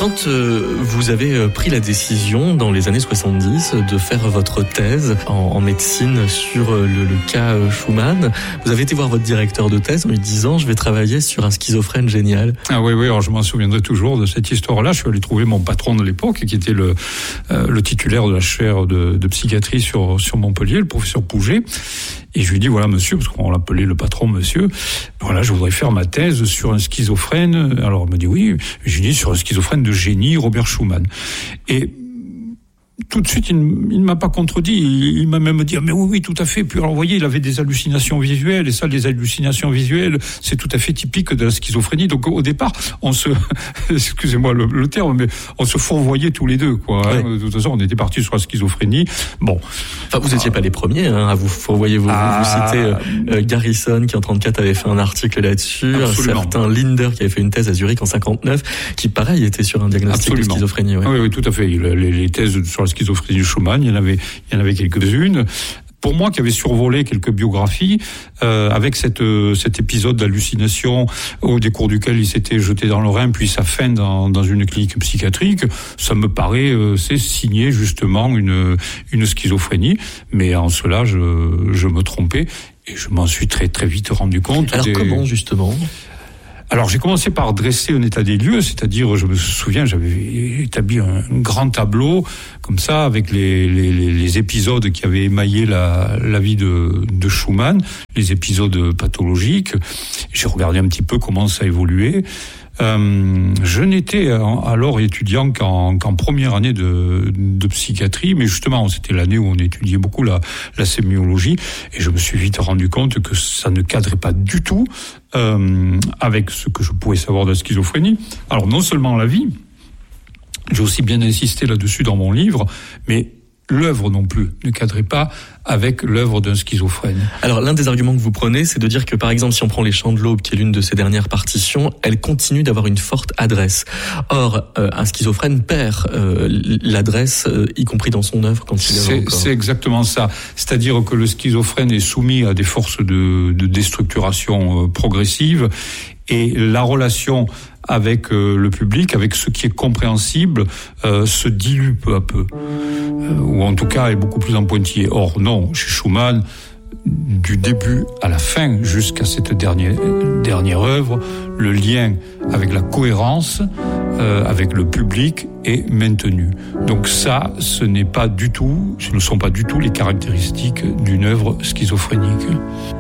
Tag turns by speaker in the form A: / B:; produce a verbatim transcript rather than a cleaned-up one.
A: Quand euh, vous avez pris la décision dans les années soixante-dix de faire votre thèse en, en médecine sur le, le cas Schumann, vous avez été voir votre directeur de thèse en lui disant « je vais travailler sur un schizophrène génial ».
B: Ah oui, oui, alors je m'en souviendrai toujours de cette histoire-là. Je suis allé trouver mon patron de l'époque, qui était le, euh, le titulaire de la chaire de, de psychiatrie sur, sur Montpellier, le professeur Pouget. Et je lui dis, voilà, monsieur, parce qu'on l'appelait le patron, monsieur, voilà, je voudrais faire ma thèse sur un schizophrène. Alors, il me dit oui. Je lui dis, sur un schizophrène de génie, Robert Schumann. Et tout de suite, il ne m'a pas contredit. Il, il m'a même dit, ah, mais oui, oui, tout à fait. Puis alors, vous voyez, il avait des hallucinations visuelles. Et ça, les hallucinations visuelles, c'est tout à fait typique de la schizophrénie. Donc, au départ, on se, excusez-moi le, le terme, mais on se fourvoyait tous les deux, quoi.
A: Ouais.
B: Hein. De toute façon, on était partis sur la schizophrénie. Bon.
A: Enfin, vous n'étiez ah. pas les premiers, hein, à vous fourvoyer. Vous, ah. vous citez euh, Garrison, qui en trente-quatre avait fait un article là-dessus. Absolument. Un certain Linder, qui avait fait une thèse à Zurich en cinquante-neuf, qui, pareil, était sur un diagnostic Absolument. de schizophrénie. Ouais.
B: Oui, oui, tout à fait. Les, les thèses sur la schizophrénie de Schumann, il y en avait, il y en avait quelques-unes. Pour moi, qui avait survolé quelques biographies, euh, avec cette, euh, cet épisode d'hallucination au décours duquel il s'était jeté dans le Rhin, puis sa fin dans, dans une clinique psychiatrique, ça me paraît, euh, c'est signer justement une, une schizophrénie. Mais en cela, je, je me trompais et je m'en suis très très vite rendu compte.
A: Alors
B: des...
A: comment justement ?
B: Alors j'ai commencé par dresser un état des lieux, c'est-à-dire, je me souviens, j'avais établi un grand tableau comme ça avec les, les, les épisodes qui avaient émaillé la, la vie de, de Schumann, les épisodes pathologiques. J'ai regardé un petit peu comment ça évoluait. Euh, je n'étais alors étudiant qu'en, qu'en première année de, de psychiatrie, mais justement, c'était l'année où on étudiait beaucoup la, la sémiologie, et je me suis vite rendu compte que ça ne cadrait pas du tout euh, avec ce que je pouvais savoir de la schizophrénie. Alors, non seulement la vie, j'ai aussi bien insisté là-dessus dans mon livre, mais l'œuvre non plus ne cadrait pas avec l'œuvre d'un schizophrène.
A: Alors, l'un des arguments que vous prenez, c'est de dire que, par exemple, si on prend Les Chants de l'Aube, qui est l'une de ses dernières partitions, elle continue d'avoir une forte adresse. Or, euh, un schizophrène perd euh, l'adresse, euh, y compris dans son œuvre, quand il est
B: c'est,
A: encore.
B: C'est exactement ça. C'est-à-dire que le schizophrène est soumis à des forces de, de déstructuration euh, progressive, et la relation avec euh, le public, avec ce qui est compréhensible, euh, se dilue peu à peu, euh, ou en tout cas est beaucoup plus en pointillé. Or non, chez Schumann, du début à la fin, jusqu'à cette dernière, dernière œuvre, le lien avec la cohérence, euh, avec le public est maintenu. Donc ça, ce n'est pas du tout, ce ne sont pas du tout les caractéristiques d'une œuvre schizophrénique.